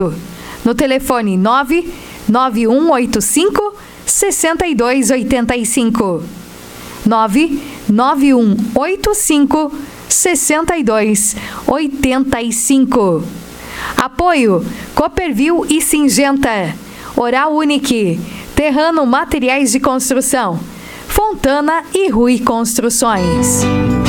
no telefone 99185 6285. 99185 6285. Apoio Cooperville e Singenta, Oral Unique, Terrano Materiais de Construção, Fontana e Rui Construções.